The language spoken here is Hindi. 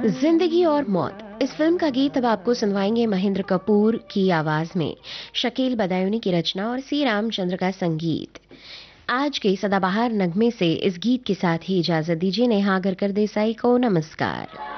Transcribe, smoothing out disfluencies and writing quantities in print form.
जिंदगी और मौत इस फिल्म का गीत अब आपको सुनवाएंगे महेंद्र कपूर की आवाज में। शकील बदायूनी की रचना और सी रामचंद्र का संगीत। आज के सदाबहार नगमे से इस गीत के साथ ही इजाजत दीजिए। नेहा गरकर देसाई को नमस्कार।